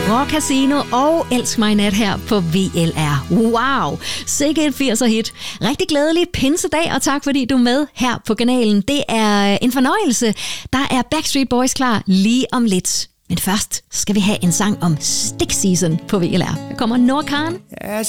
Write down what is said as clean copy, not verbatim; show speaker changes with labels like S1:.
S1: Rock Casino og Elsk mig nat her på VLR. Wow, sikke et 80'er hit. Rigtig glædelig pinsedag, og tak fordi du er med her på kanalen. Det er en fornøjelse. Der er Backstreet Boys klar lige om lidt. Men først skal vi have en sang om Stick Season på VLR. Der kommer Noah Kahan.
S2: As